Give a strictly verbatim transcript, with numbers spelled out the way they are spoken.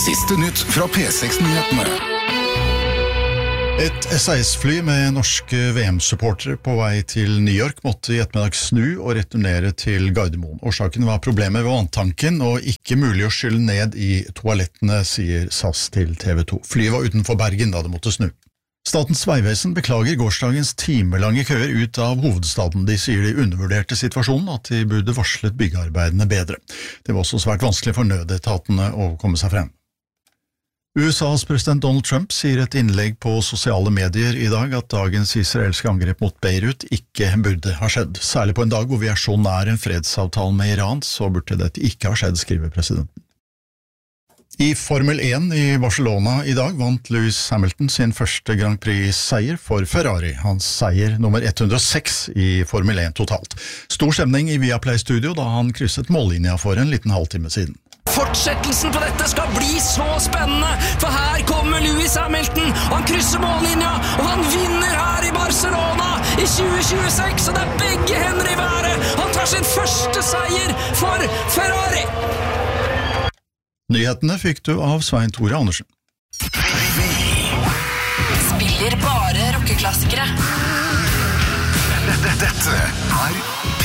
Siste nytt fra P seks-nyhetene. Et S A S-fly med norske V M-supportere på vei til New York måtte i ettermiddag snu og returnere til Gardermoen. Årsaken var problemer ved vanntanken og ikke mulig å skylle ned i toalettene, sier S A S til T V to. Flyet var utenfor Bergen da det måtte snu. Statens vegvesen beklager gårsdagens timelange køer ut av hovedstaden. De sier de undervurderte situasjonen, at de burde varslet byggearbeidene bedre. Det var også svært vanskelig for nødetatene å komme seg frem. U S A's president Donald Trump sier et innlegg på sosiale medier i dag at dagens israelske angrep mot Beirut ikke burde ha skjedd. Særlig på en dag hvor vi er så nær en fredsavtale med Iran, så burde dette ikke ha skjedd, skriver presidenten. I Formel én i Barcelona i dag vant Lewis Hamilton sin første Grand Prix-seier for Ferrari. Hans seier nummer ett hundre og seks i Formel én totalt. Stor stemning i Viaplay-studio da han krysset mållinja for en liten halvtime siden. Fortsettelsen på dette skal bli så spennende, for her kommer Lewis Hamilton, han krysser mållinja, og han vinner her i Barcelona i tjue tjueseks, og det er begge hender i været. Han tar sin første seier for Ferrari. Nyhetene fikk du av Svein Tore Andersen. Spiller bare rockeklassikere. Dette er